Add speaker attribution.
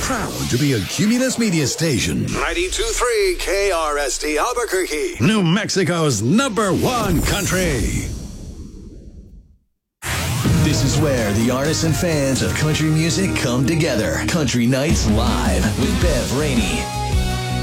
Speaker 1: Proud to be a Cumulus Media Station.
Speaker 2: 92.3 KRST Albuquerque.
Speaker 1: New Mexico's #1 country.
Speaker 3: This is where the artists and fans of country music come together. Country Nights Live with Bev Rainey.